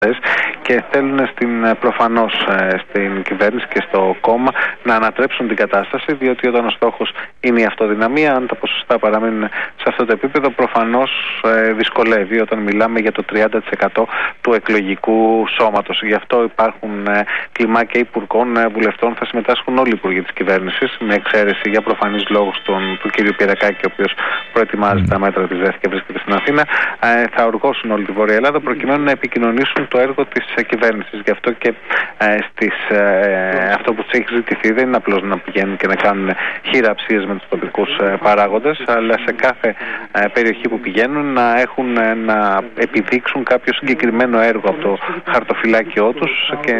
και θέλουν προφανώς στην κυβέρνηση και στο κόμμα να ανατρέψουν την κατάσταση, διότι όταν ο στόχος είναι η αυτοδυναμία, αν τα ποσοστά παραμείνουν σε αυτό το επίπεδο, προφανώς δυσκολεύει όταν μιλάμε για το 30% του εκλογικού σώματος. Γι' αυτό υπάρχουν κλιμάκια υπουργών, βουλευτών, θα συμμετάσχουν όλοι οι υπουργοί της κυβέρνησης, με εξαίρεση για προφανείς λόγους του κ. Πιερακάκη, ο οποίος προετοιμάζει τα μέτρα της ΔΕΘ και βρίσκεται στην Αθήνα. Θα οργώσουν όλη τη Βόρεια Ελλάδα προκειμένου να επικοινωνήσουν το έργο της κυβέρνησης. Γι' αυτό και αυτό που τους έχει ζητηθεί δεν είναι απλώς να πηγαίνουν και να κάνουν χειραψίες με τους τοπικούς παράγοντες, αλλά σε κάθε περιοχή που πηγαίνουν να επιδείξουν κάποιο συγκεκριμένο έργο από το χαρτοφυλάκιό τους και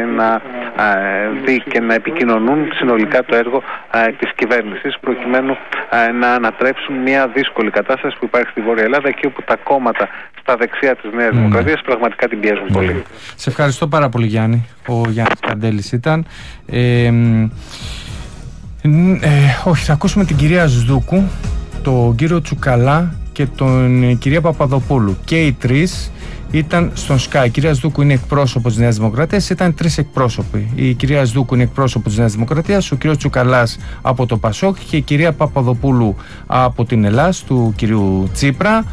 να επικοινωνούν συνολικά το έργο της κυβέρνησης, προκειμένου να ανατρέψουν μια δύσκολη κατάσταση που υπάρχει στη Βόρεια Ελλάδα, εκεί όπου τα κόμματα στα δεξιά της Νέας Δημοκρατίας πραγματικά την πιέζουν πολύ. Σε ευχαριστώ πάρα πολύ, Γιάννη. Ο Γιάννης Καντέλης ήταν. Όχι, θα ακούσουμε την κυρία Σδούκου, τον κύριο Τσουκαλά και τον κυρία Παπαδοπούλου. Και οι τρεις ήταν στον ΣΚΑ. Η κυρία Σδούκου είναι εκπρόσωπος της Νέας Δημοκρατίας. Ήταν τρεις εκπρόσωποι. Η κυρία Σδούκου είναι εκπρόσωπος της Νέας Δημοκρατίας, ο κύριος Τσουκαλάς από το ΠΑΣΟΚ και η κυρία Παπαδοπούλου από την Ελλάς, του κυρίου Τσίπρα.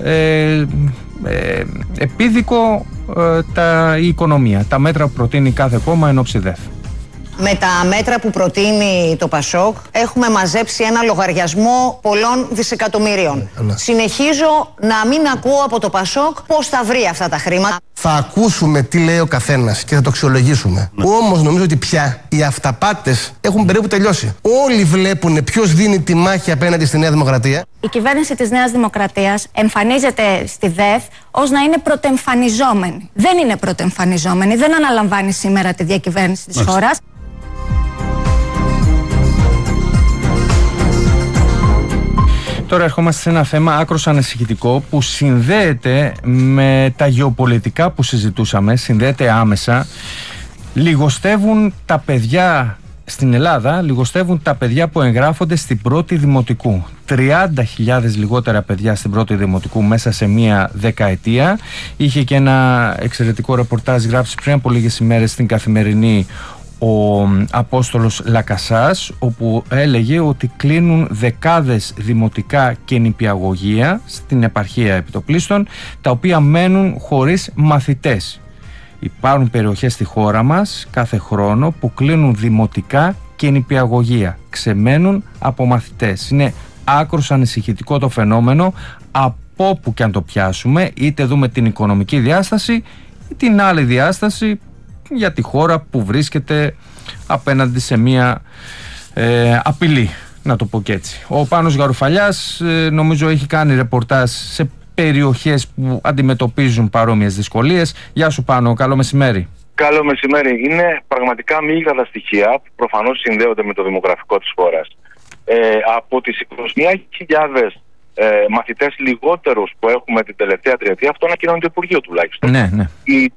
Επίδικο η οικονομία, τα μέτρα που προτείνει κάθε κόμμα εν ώψη ΔΕΘ. Με τα μέτρα που προτείνει το ΠΑΣΟΚ έχουμε μαζέψει ένα λογαριασμό πολλών δισεκατομμυρίων. Συνεχίζω να μην ακούω από το ΠΑΣΟΚ πώς θα βρει αυτά τα χρήματα. Θα ακούσουμε τι λέει ο καθένας και θα το αξιολογήσουμε. Όμως νομίζω ότι πια οι αυταπάτες έχουν περίπου τελειώσει. Όλοι βλέπουν ποιος δίνει τη μάχη απέναντι στη Νέα Δημοκρατία. Η κυβέρνηση της Νέας Δημοκρατίας εμφανίζεται στη ΔΕΘ ως να είναι πρωτεμφανιζόμενη. Δεν είναι πρωτεμφανιζόμενη, δεν αναλαμβάνει σήμερα τη διακυβέρνηση της χώρας. Τώρα ερχόμαστε σε ένα θέμα άκρως ανησυχητικό που συνδέεται με τα γεωπολιτικά που συζητούσαμε, συνδέεται άμεσα. Λιγοστεύουν τα παιδιά στην Ελλάδα, λιγοστεύουν τα παιδιά που εγγράφονται στην πρώτη δημοτικού. 30.000 λιγότερα παιδιά στην πρώτη δημοτικού μέσα σε μία δεκαετία. Είχε και ένα εξαιρετικό ρεπορτάζ γράψει πριν από λίγες ημέρες στην Καθημερινή ο Απόστολος Λακασάς, όπου έλεγε ότι κλείνουν δεκάδες δημοτικά και νηπιαγωγεία στην επαρχία επιτοπλίστων, τα οποία μένουν χωρίς μαθητές. Υπάρχουν περιοχές στη χώρα μας κάθε χρόνο που κλείνουν δημοτικά και νηπιαγωγεία, ξεμένουν από μαθητές. Είναι άκρως ανησυχητικό το φαινόμενο, από όπου και αν το πιάσουμε, είτε δούμε την οικονομική διάσταση ή την άλλη διάσταση για τη χώρα που βρίσκεται απέναντι σε μια απειλή, να το πω και έτσι. Ο Πάνος Γαρουφαλιάς νομίζω έχει κάνει ρεπορτάζ σε περιοχές που αντιμετωπίζουν παρόμοιες δυσκολίες. Γεια σου Πάνο, καλό μεσημέρι. Καλό μεσημέρι. Είναι πραγματικά μείγα τα στοιχεία που προφανώς συνδέονται με το δημογραφικό της χώρας. Από τις 21.000 μαθητές λιγότερους που έχουμε την τελευταία τριετία, αυτό ανακοινώνει το Υπουργείο τουλάχιστον. Ναι. Οι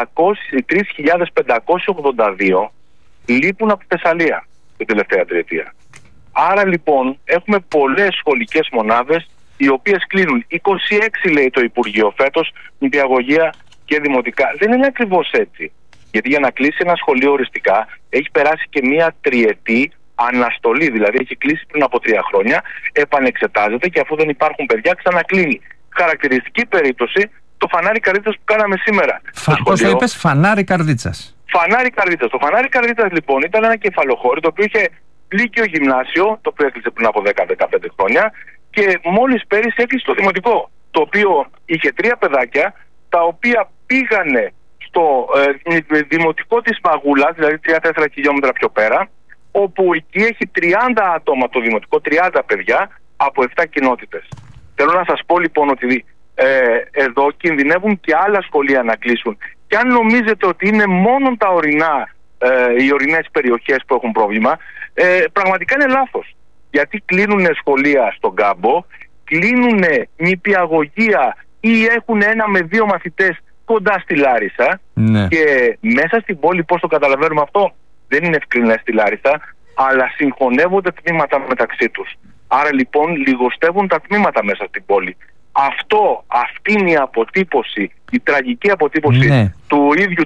3.582 λείπουν από τη Θεσσαλία την τελευταία τριετία. Άρα λοιπόν έχουμε πολλές σχολικές μονάδες οι οποίες κλείνουν. 26 λέει το Υπουργείο φέτος, νηπιαγωγεία και δημοτικά. Δεν είναι ακριβώς έτσι. Γιατί για να κλείσει ένα σχολείο οριστικά έχει περάσει και μία τριετή αναστολή, δηλαδή έχει κλείσει πριν από 3 χρόνια, επανεξετάζεται και αφού δεν υπάρχουν παιδιά ξανακλίνει. Χαρακτηριστική περίπτωση το φανάρι Καρδίτσας που κάναμε σήμερα. Πώς το είπες, φανάρι Καρδίτσας? Φανάρι Καρδίτσας. Το φανάρι Καρδίτσας λοιπόν ήταν ένα κεφαλοχώρι το οποίο είχε λύκειο γυμνάσιο, το οποίο έκλεισε πριν από 10-15 χρόνια και μόλις πέρυσι έκλεισε το δημοτικό, το οποίο είχε 3 παιδάκια τα οποία πήγανε στο δημοτικό της Μαγούλας, δηλαδή 3-4 χιλιόμετρα πιο πέρα, όπου εκεί έχει 30 άτομα το δημοτικό, 30 παιδιά από 7 κοινότητες. Θέλω να σας πω λοιπόν ότι εδώ κινδυνεύουν και άλλα σχολεία να κλείσουν. Και αν νομίζετε ότι είναι μόνο τα ορεινά, οι ορεινές περιοχές που έχουν πρόβλημα, πραγματικά είναι λάθος. Γιατί κλείνουν σχολεία στον Κάμπο, κλείνουν νηπιαγωγεία ή έχουν 1 με 2 μαθητές κοντά στη Λάρισα. Ναι. Και μέσα στην πόλη, πώς το καταλαβαίνουμε αυτό? Δεν είναι ευκρινές στη Λάρισα, αλλά συγχωνεύονται τμήματα μεταξύ τους. Άρα λοιπόν λιγοστεύουν τα τμήματα μέσα στην πόλη. Αυτή είναι η αποτύπωση, η τραγική αποτύπωση του ίδιου